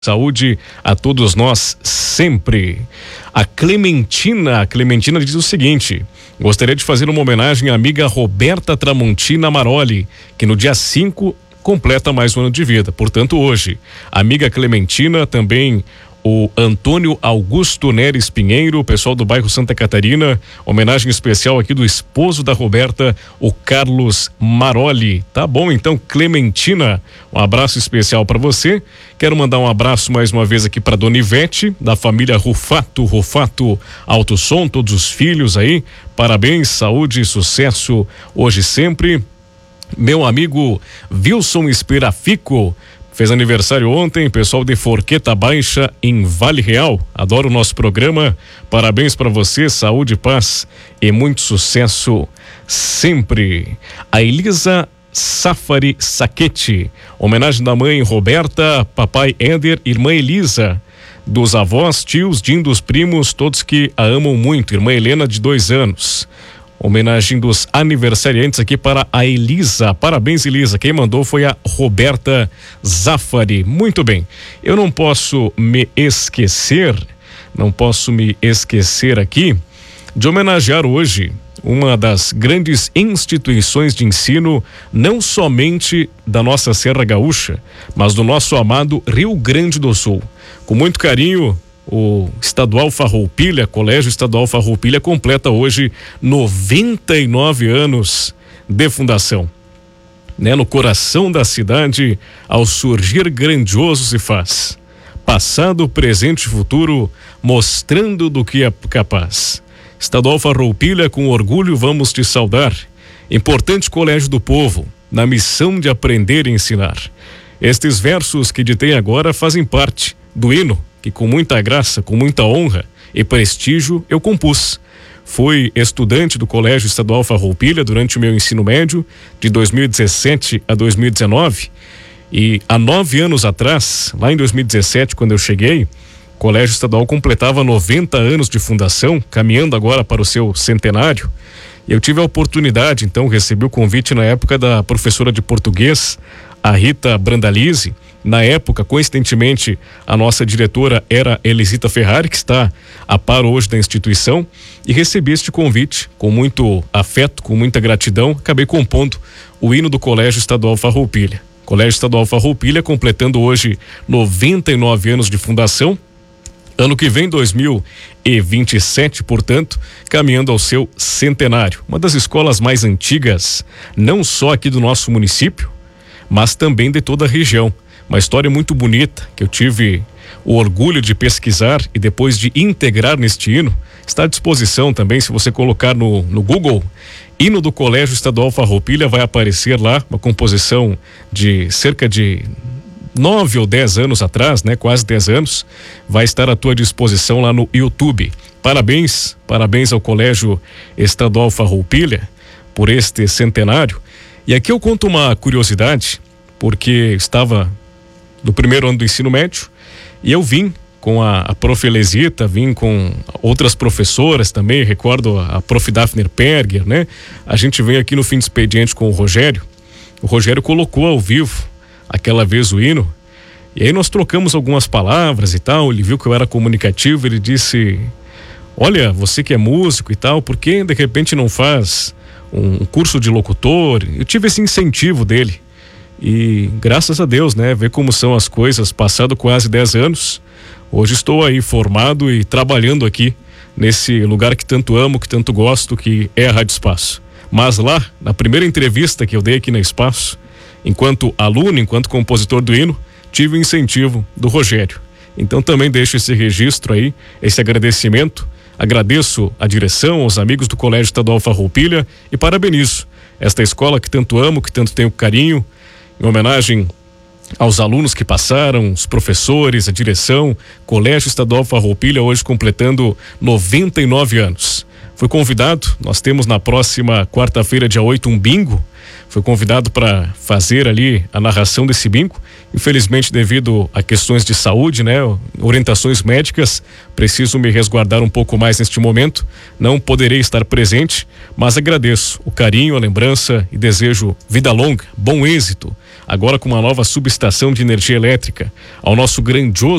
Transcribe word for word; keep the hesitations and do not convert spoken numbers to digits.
Saúde a todos nós sempre. A Clementina, a Clementina diz o seguinte: gostaria de fazer uma homenagem à amiga Roberta Tramontina Maroli, que no dia cinco completa mais um ano de vida, portanto hoje. Amiga Clementina, também o Antônio Augusto Neres Pinheiro, o pessoal do bairro Santa Catarina, homenagem especial aqui do esposo da Roberta, o Carlos Maroli. Tá bom, então, Clementina, um abraço especial para você. Quero mandar um abraço mais uma vez aqui para Dona Ivete, da família Rufato, Rufato Alto Som, todos os filhos aí. Parabéns, saúde e sucesso hoje e sempre. Meu amigo Wilson Espirafico fez aniversário ontem, pessoal de Forqueta Baixa em Vale Real. Adoro o nosso programa. Parabéns para você, saúde, paz e muito sucesso sempre. A Elisa Safari Saquete, homenagem da mãe Roberta, papai Éder, irmã Elisa, dos avós, tios, dindos, primos, todos que a amam muito. Irmã Helena, de dois anos. Homenagem dos aniversariantes aqui para a Elisa. Parabéns, Elisa. Quem mandou foi a Roberta Zafari. Muito bem. Eu não posso me esquecer, não posso me esquecer aqui de homenagear hoje uma das grandes instituições de ensino, não somente da nossa Serra Gaúcha, mas do nosso amado Rio Grande do Sul. Com muito carinho, o Estadual Farroupilha, Colégio Estadual Farroupilha, completa hoje noventa e nove anos de fundação. Né? No coração da cidade, ao surgir grandioso se faz. Passado, presente e futuro, mostrando do que é capaz. Estadual Farroupilha, com orgulho vamos te saudar. Importante colégio do povo, na missão de aprender e ensinar. Estes versos que ditei agora fazem parte do hino que com muita graça, com muita honra e prestígio eu compus. Fui estudante do Colégio Estadual Farroupilha durante o meu ensino médio, de dois mil e dezessete a dois mil e dezenove, e há nove anos atrás, lá em dois mil e dezessete, quando eu cheguei, o Colégio Estadual completava noventa anos de fundação, caminhando agora para o seu centenário. Eu tive a oportunidade, então, recebi o convite na época da professora de português, a Rita Brandalize. Na época, coincidentemente, a nossa diretora era Elisita Ferrari, que está a par hoje da instituição, e recebi este convite com muito afeto, com muita gratidão. Acabei compondo o hino do Colégio Estadual Farroupilha. Colégio Estadual Farroupilha completando hoje noventa e nove anos de fundação. Ano que vem, dois mil e vinte e sete, portanto, caminhando ao seu centenário. Uma das escolas mais antigas, não só aqui do nosso município, mas também de toda a região. Uma história muito bonita que eu tive o orgulho de pesquisar e depois de integrar neste hino. Está à disposição também, se você colocar no, no Google, hino do Colégio Estadual Farroupilha, vai aparecer lá uma composição de cerca de nove ou dez anos atrás, né? Quase dez anos, vai estar à tua disposição lá no YouTube. Parabéns, parabéns ao Colégio Estadual Farroupilha por este centenário. E aqui eu conto uma curiosidade, porque estava do primeiro ano do ensino médio e eu vim com a, a prof Elisita, vim com outras professoras também, recordo a, a prof Daphne Perger, né? A gente veio aqui no fim de expediente com o Rogério. O Rogério colocou ao vivo aquela vez o hino, e aí nós trocamos algumas palavras e tal. Ele viu que eu era comunicativo, ele disse: olha, você que é músico e tal, por que de repente não faz um curso de locutor? Eu tive esse incentivo dele. E graças a Deus, né? Ver como são as coisas, passado quase dez anos, hoje estou aí formado e trabalhando aqui nesse lugar que tanto amo, que tanto gosto, que é a Rádio Espaço. Mas lá, na primeira entrevista que eu dei aqui na Espaço, enquanto aluno, enquanto compositor do hino, tive o incentivo do Rogério. Então também deixo esse registro aí, esse agradecimento. Agradeço a direção, aos amigos do Colégio Estadual Farroupilha e parabenizo esta escola que tanto amo, que tanto tenho carinho. Em homenagem aos alunos que passaram, os professores, a direção, Colégio Estadual Farroupilha hoje completando noventa e nove anos. Fui convidado, nós temos na próxima quarta-feira, dia oito, um bingo. Fui convidado para fazer ali a narração desse bingo. Infelizmente, devido a questões de saúde, né, orientações médicas, preciso me resguardar um pouco mais neste momento. Não poderei estar presente, mas agradeço o carinho, a lembrança e desejo vida longa, bom êxito agora com uma nova subestação de energia elétrica. Ao nosso grandioso